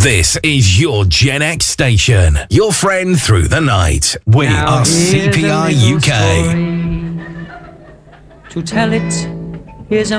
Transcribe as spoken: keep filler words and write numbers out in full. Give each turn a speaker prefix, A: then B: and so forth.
A: This is your Gen X station. Your friend through the night. We
B: Now
A: are C P R
B: here's a
A: U K.
B: little story. To tell it, here's a